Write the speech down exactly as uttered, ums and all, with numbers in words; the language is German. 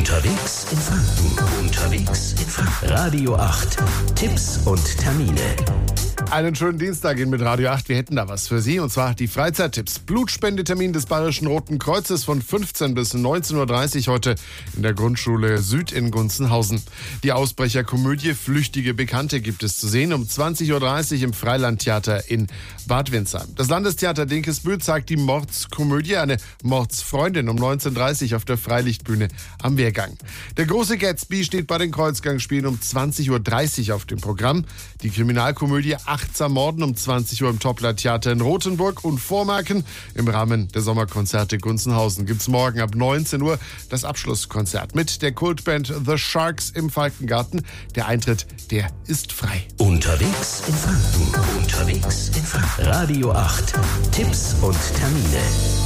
Unterwegs in Franken. Unterwegs in Franken. Radio acht. Tipps und Termine. Einen schönen Dienstag in mit Radio acht. Wir hätten da was für Sie, und zwar die Freizeittipps. Blutspendetermin des Bayerischen Roten Kreuzes von fünfzehn bis neunzehn Uhr dreißig heute in der Grundschule Süd in Gunzenhausen. Die Ausbrecherkomödie Flüchtige Bekannte gibt es zu sehen um zwanzig Uhr dreißig im Freilandtheater in Bad Windsheim. Das Landestheater Dinkelsbühl zeigt die Mordskomödie, eine Mordsfreundin, um neunzehn Uhr dreißig auf der Freilichtbühne am Wehrgang. Der große Gatsby steht bei den Kreuzgangsspielen um zwanzig Uhr dreißig auf dem Programm. Die Kriminalkomödie Achtsam Morden um zwanzig Uhr im Toppler Theater in Rothenburg und Vormarken. Im Rahmen der Sommerkonzerte Gunzenhausen gibt's morgen ab neunzehn Uhr das Abschlusskonzert mit der Kultband The Sharks im Falkengarten. Der Eintritt, der ist frei. Unterwegs in Franken. Unterwegs in Franken. Radio acht. Tipps und Termine.